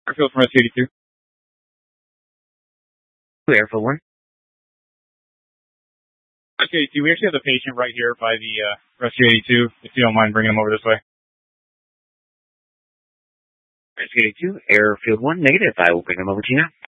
Airfield from Rescue 82. Airfield 1. Rescue 82, we actually have the patient right here by the Rescue 82, if you don't mind bringing him over this way. Rescue 82, Airfield 1, negative. I will bring him over to you now.